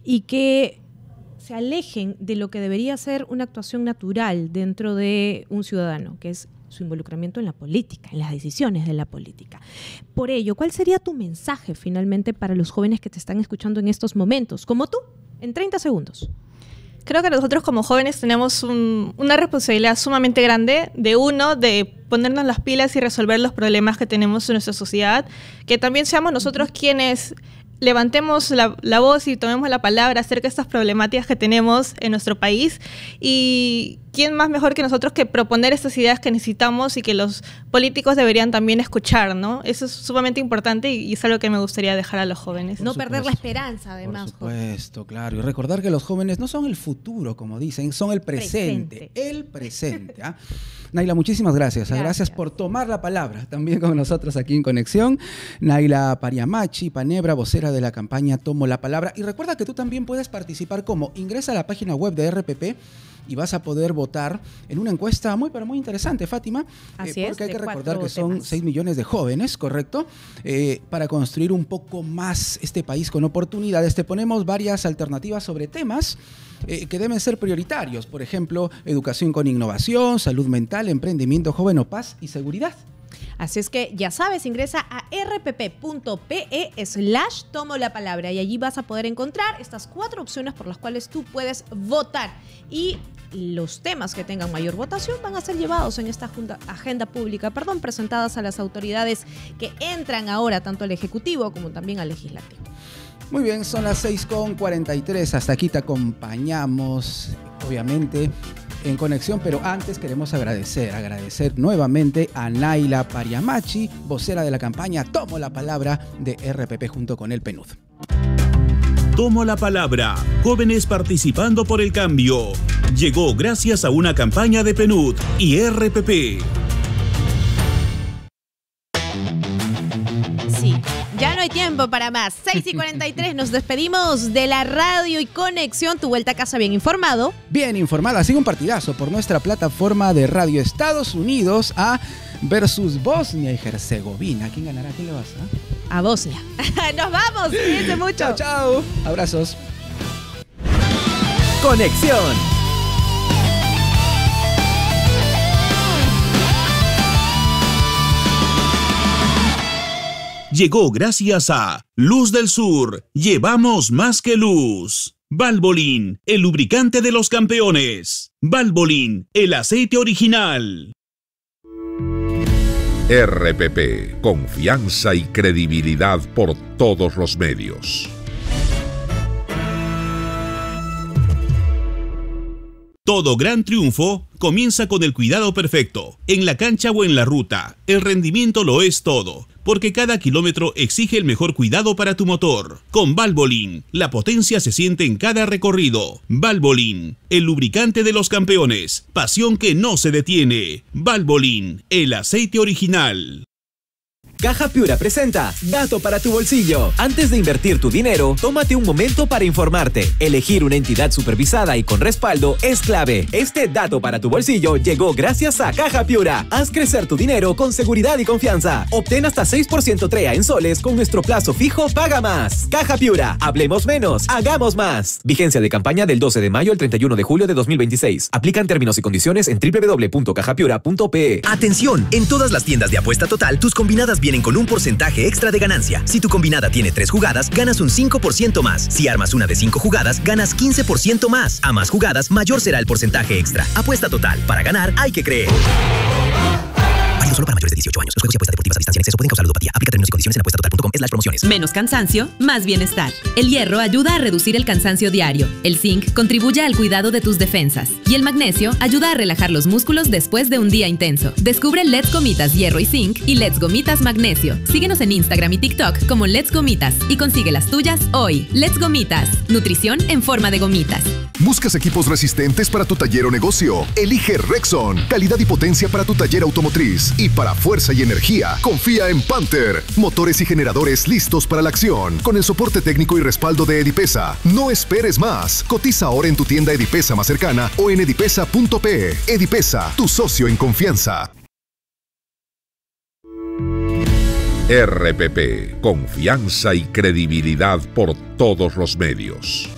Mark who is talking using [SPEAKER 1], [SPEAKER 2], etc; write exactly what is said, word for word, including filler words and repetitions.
[SPEAKER 1] y que se alejen de lo que debería ser una actuación natural dentro de un ciudadano, que es su involucramiento en la política, en las decisiones de la política. Por ello, ¿cuál sería tu mensaje finalmente para los jóvenes que te están escuchando en estos momentos, como tú, en treinta segundos?
[SPEAKER 2] Creo que nosotros como jóvenes tenemos un, una responsabilidad sumamente grande de uno, de ponernos las pilas y resolver los problemas que tenemos en nuestra sociedad, que también seamos nosotros quienes levantemos la, la voz y tomemos la palabra acerca de estas problemáticas que tenemos en nuestro país. Y quién más mejor que nosotros que proponer estas ideas que necesitamos y que los políticos deberían también escuchar, ¿no? Eso es sumamente importante y, y es algo que me gustaría dejar a los jóvenes.
[SPEAKER 1] No perder la esperanza, además.
[SPEAKER 3] Por supuesto, claro. Y recordar que los jóvenes no son el futuro, como dicen, son el presente. presente. El presente. ¿ah? Naila, muchísimas gracias. Gracias. Gracias por tomar la palabra también con nosotros aquí en Conexión. Naila Pariamachi, Panebra, vocera de la campaña Tomo la Palabra. Y recuerda que tú también puedes participar como ingresa a la página web de R P P y vas a poder votar en una encuesta muy, pero muy interesante, Fátima.
[SPEAKER 1] Así
[SPEAKER 3] eh, porque
[SPEAKER 1] es,
[SPEAKER 3] hay que recordar que
[SPEAKER 1] temas.
[SPEAKER 3] son seis millones de jóvenes, ¿correcto? Eh, para construir un poco más este país con oportunidades. Te ponemos varias alternativas sobre temas eh, que deben ser prioritarios. Por ejemplo, educación con innovación, salud mental, emprendimiento joven o paz y seguridad.
[SPEAKER 1] Así es que ya sabes, ingresa a rpp.pe slash tomo la palabra y allí vas a poder encontrar estas cuatro opciones por las cuales tú puedes votar. Y los temas que tengan mayor votación van a ser llevados en esta junta, agenda pública, perdón, presentadas a las autoridades que entran ahora tanto al Ejecutivo como también al Legislativo.
[SPEAKER 3] Muy bien, son las seis con cuarenta y tres. Hasta aquí te acompañamos, obviamente, en Conexión, pero antes queremos agradecer, agradecer nuevamente a Naila Pariamachi, vocera de la campaña Tomo la Palabra de R P P junto con el P N U D.
[SPEAKER 4] Tomo la Palabra, jóvenes participando por el cambio. Llegó gracias a una campaña de P N U D y R P P.
[SPEAKER 1] Sí, ya no hay tiempo para más. seis y cuarenta y tres, nos despedimos de la radio y Conexión. Tu vuelta a casa bien informado.
[SPEAKER 3] Bien informada, sigue un partidazo por nuestra plataforma de radio. Estados Unidos a versus Bosnia y Herzegovina. ¿Quién ganará? ¿Quién le vas a?
[SPEAKER 1] A Bosnia. Nos vamos, cuídense mucho.
[SPEAKER 3] Chao, chao. Abrazos.
[SPEAKER 5] Conexión.
[SPEAKER 4] Llegó gracias a Luz del Sur. Llevamos más que luz. Valvoline, el lubricante de los campeones. Valvoline, el aceite original.
[SPEAKER 6] R P P, confianza y credibilidad por todos los medios.
[SPEAKER 4] Todo gran triunfo comienza con el cuidado perfecto. En la cancha o en la ruta, el rendimiento lo es todo, porque cada kilómetro exige el mejor cuidado para tu motor. Con Valvoline, la potencia se siente en cada recorrido. Valvoline, el lubricante de los campeones. Pasión que no se detiene. Valvoline, el aceite original.
[SPEAKER 5] Caja Piura presenta Dato para tu bolsillo. Antes de invertir tu dinero, tómate un momento para informarte. Elegir una entidad supervisada y con respaldo es clave. Este Dato para tu bolsillo llegó gracias a Caja Piura. Haz crecer tu dinero con seguridad y confianza. Obtén hasta seis por ciento TREA en soles con nuestro plazo fijo Paga Más. Caja Piura. Hablemos menos, hagamos más. Vigencia de campaña del doce de mayo al treinta y uno de julio de dos mil veintiséis. Aplican términos y condiciones en doble u doble u doble u punto caja piura punto pe e.
[SPEAKER 7] Atención, en todas las tiendas de apuesta total, tus combinadas vienen con un porcentaje extra de ganancia. Si tu combinada tiene tres jugadas, ganas un cinco por ciento más. Si armas una de cinco jugadas, ganas quince por ciento más. A más jugadas, mayor será el porcentaje extra. Apuesta total. Para ganar, hay que creer. Válido solo para mayores de dieciocho años. Los juegos y apuestas deportivas a distancia en exceso pueden causar ludopatía. Aplica términos y condiciones en apuesta total punto com slash promociones.
[SPEAKER 8] Menos cansancio, más bienestar. El hierro ayuda a reducir el cansancio diario. El zinc contribuye al cuidado de tus defensas. Y el magnesio ayuda a relajar los músculos después de un día intenso. Descubre Let's Gomitas Hierro y Zinc y Let's Gomitas Magnesio. Síguenos en Instagram y TikTok como Let's Gomitas y consigue las tuyas hoy. Let's Gomitas. Nutrición en forma de gomitas.
[SPEAKER 9] ¿Buscas equipos resistentes para tu taller o negocio? Elige Rexon. Calidad y potencia para tu taller automotriz. Y para fuerza y energía, confía en Panther. Motores y generadores listos para la acción. Con el soporte técnico y respaldo de Edipesa. No esperes más. Cotiza ahora en tu tienda Edipesa más cercana o en edipesa punto pe e. Edipesa, tu socio en confianza.
[SPEAKER 6] R P P, confianza y credibilidad por todos los medios.